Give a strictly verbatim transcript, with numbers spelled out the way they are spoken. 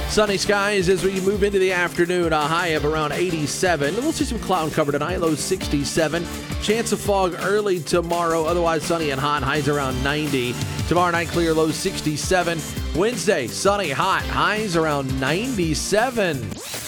Sunny skies as we move into the afternoon, a high of around eighty-seven. We'll see some cloud cover tonight, low sixty-seven. Chance of fog early tomorrow, otherwise sunny and hot, highs around ninety. Tomorrow night clear, low sixty-seven. Wednesday, sunny, hot, highs around ninety-seven.